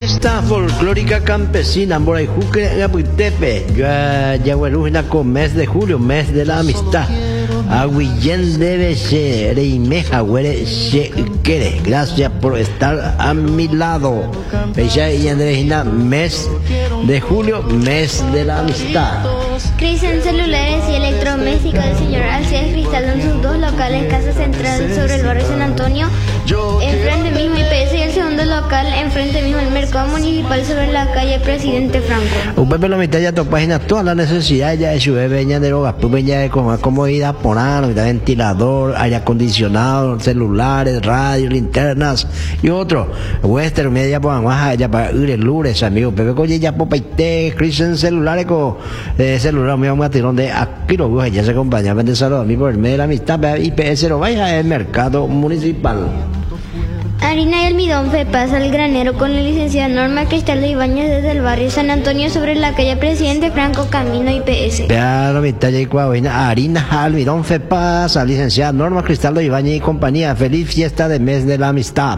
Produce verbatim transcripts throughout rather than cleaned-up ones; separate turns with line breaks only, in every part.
Fiesta folclórica campesina, Moraijuque, Gapuitepe, Yaguarujina con mes de julio, mes de la amistad. Aguillén debe ser, Reimeja, Huere, Quiere. Gracias por estar a mi lado. Fecha y Andrejina, mes de julio, mes de la amistad.
Cristian Celulares y Electrodomésticos del señor Alcides Cristal en sus dos locales, Casa Central sobre el barrio San Antonio, enfrente mismo I P S, y el segundo local enfrente mismo el Mercado Municipal sobre la calle Presidente Franco.
Un pepe lo mitad ya tu página, todas las necesidades ya de su bebé, ya de drogas, pues ya de comodidad, ponar, ventilador, aire acondicionado, celulares, radio, linternas y otro. Western media por baja ya para ir el lunes, amigo. Pepe coye ya por paite, Cristian Celulares con celular mío un tirón de aquí lo veo ya se acompaña vende saludos a mí por el medio de la amistad. I P S lo vaya el Mercado Municipal.
Harina y almidón Fepas al granero con la licenciada Norma Cristal de Ibáñez desde el barrio San Antonio sobre la calle Presidente Franco, camino I P S.
Vea la mitad de Cuauhina, harina, almidón Fepas a licenciada Norma Cristal de Ibáñez y compañía. Feliz fiesta de mes de la amistad.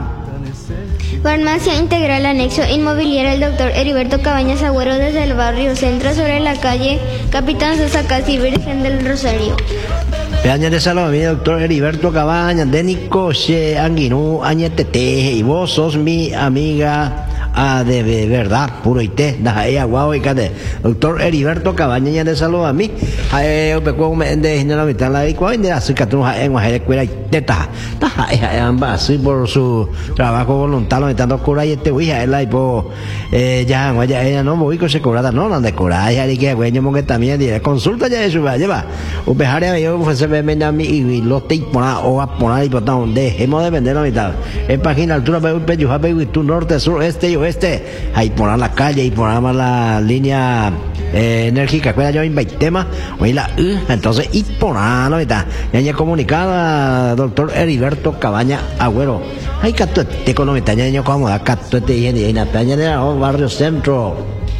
Farmacia Integral Anexo Inmobiliaria el doctor Heriberto Cabañas Agüero desde el barrio Centro sobre la calle Capitán Sosa Casi Virgen del Rosario.
Peña de Salón, mi doctor Heriberto Cabañas, de Nicoche, Anguinú, Añetete, y vos sos mi amiga. Ah, de, de verdad, puro y té, da ella guau y cate. Doctor Heriberto Cabañas ya de salud a mí. Eh, peco me de la mitad la de cuál de así que tú en una escuela y teta. Ta ella ambas así por su trabajo voluntario metiendo cura y este hija él ahí por eh ya ella ella no voy con se cobrada no no de cura ella y que güey yo que también de consulta ya eso va lleva. Un pejar yo pues se me a mí y los te poner o a poner y botar dejemos de vender la mitad. En página altura pe yo habe y tu norte sur este y oeste. Ahí poner la calle y poner la línea eh, enérgica que yo invitema hoy la uh, entonces y poner la mitad. Ya ya comunicada doctor Heriberto Cabaña Agüero. Hay catuete económica ya yo como da catuete y en la peña de barrio Centro.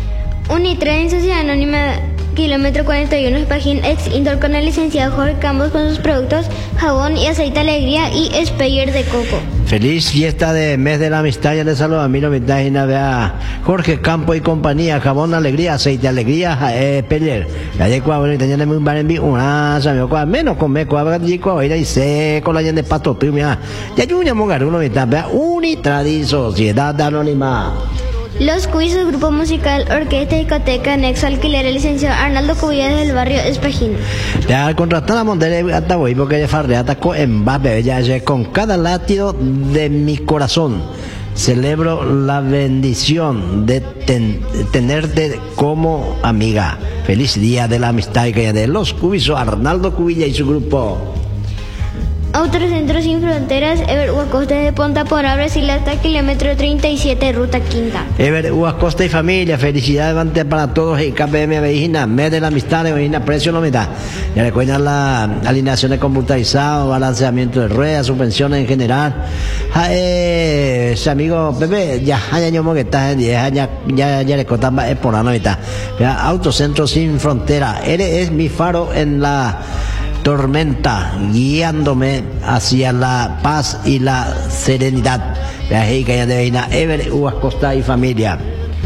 Unitren Sociedad Anónima kilómetro cuarenta y uno Espajín ex Indoor con el licenciado Jorge Campos con sus productos jabón y aceite alegría y Speyer de coco.
Feliz fiesta de mes de la amistad ya de salud a mí no me da nada vea Jorge Campos y compañía jabón alegría aceite alegría eh Speyer ya de cuál bueno tenía muy buen envío una sabe cuál menos come cuál y cuál ir y se con la gente pato tú mira ya yo me mongar uno me da vea Unitradi Sociedad Anónima.
Los Cuisos, grupo musical, orquesta y discoteca, anexo alquiler, el licenciado Arnaldo Cubillas del barrio Espajín.
Ya contratar a Monterrey hasta voy porque de farreata con Mbappé, ya con cada latido de mi corazón. Celebro la bendición de ten, tenerte como amiga. Feliz día de la amistad y que de los Cuisos, Arnaldo Cubillas y su grupo.
Autocentro Sin Fronteras, Ever Huacosta de Ponta por Brasil hasta kilómetro treinta y siete, ruta quinta.
Ever Huacosta y familia, felicidades para todos y K P M Vejina, mes de la amistad, Vejina, precio no me da. Ya recuerdan la alineación de computarizado, balanceamiento de ruedas, suspensiones en general. Ja, eh, ese amigo Pepe, ya hay años que está en diez, ya, ya, ya le contaba es por la novedad. Autocentro Sin Frontera, eres mi faro en la tormenta, guiándome hacia la paz y la serenidad. Viaje que ya de Veina, Ever Huascosta y familia.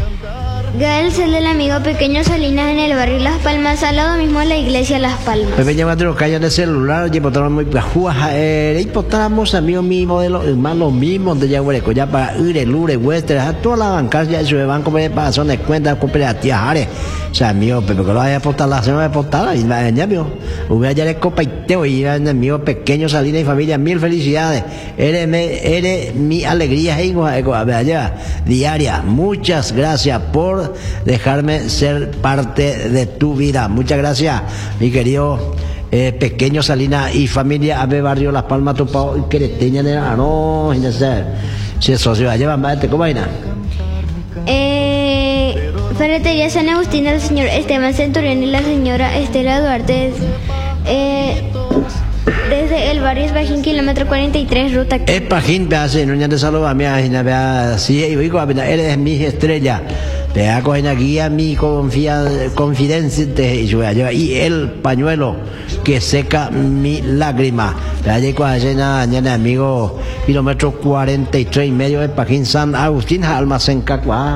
Gael Cel del amigo Pequeño Salinas en el barrio Las Palmas, al lado mismo de la iglesia Las Palmas.
Pequeño Mateo Calles de celular, y por muy pajuas, eh, y portamos amigos mi modelo, hermanos mismos de Yaguareco, ya para Ure, Lure, Wester, a toda la bancaria de su banco, para son de cuenta, cooperativas, Jare. O sea, amigo, pero que lo vaya a apostar la semana de apostar, y va a ya, amigo. Hubiera ya de copa y teo, y amigo Pequeño Salinas y familia, mil felicidades. Eres, me, eres mi alegría, allá, diaria. Muchas gracias por dejarme ser parte de tu vida. Muchas gracias, mi querido eh, Pequeño Salinas y familia Ave Barrio Las Palmas Topao y Quereteña de no, no sé si eso se va a llevar más ¿cómo vaina?
Eh, Ferretería San Agustín del señor Esteban Centurión y la señora Estela Duarte eh, desde el barrio Espajín, kilómetro cuarenta y tres, ruta
Espajín, vea, si no ya te saludo a mi vea, sí, y digo, eres mi estrella. Te hago en guía mi confia, confidencia y el pañuelo que seca mi lágrima. Allí cuando amigo kilómetro cuarenta y tres y medio de Pajín San Agustín, almacén Cacuá.